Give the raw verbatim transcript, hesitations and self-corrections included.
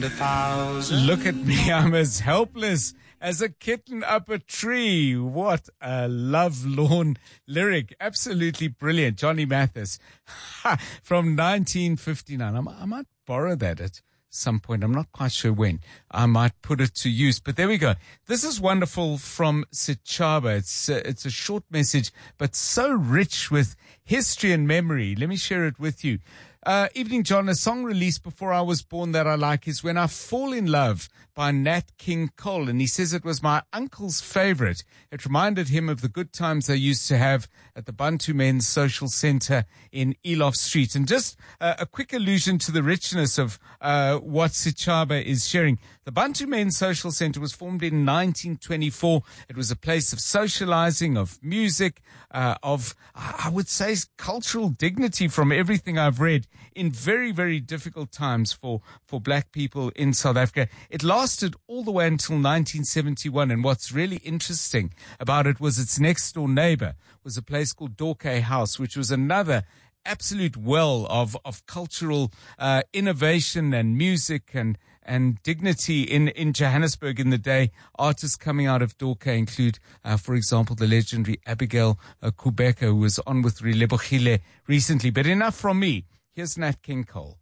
A thousand. Look at me, I'm as helpless as a kitten up a tree. What a lovelorn lyric. Absolutely brilliant. Johnny Mathis from nineteen fifty-nine. I, I might borrow that at some point. I'm not quite sure when. I might put it to use. But there we go. This is wonderful from Sechaba. It's, uh, it's a short message, but so rich with history and memory. Let me share it with you. Uh, Evening John, a song released before I was born that I like is When I Fall in Love by Nat King Cole. And he says it was my uncle's favorite. It reminded him of the good times they used to have at the Bantu Men's Social Center in Elof Street. And just uh, a quick allusion to the richness of uh, what Sechaba is sharing. The Bantu Men's Social Center was formed in nineteen twenty-four. It was a place of socializing, of music, uh, of, I would say, cultural dignity from everything I've read in very, very difficult times for, for black people in South Africa. It lasted all the way until nineteen seventy-one. And what's really interesting about it was its next door neighbor was a place called Dorkay House, which was another absolute well of, of cultural uh, innovation and music and and dignity in, in Johannesburg in the day. Artists coming out of Dorkay include, uh, for example, the legendary Abigail uh, Kubeka, who was on with Relebogile recently. But enough from me. Here's Nat King Cole.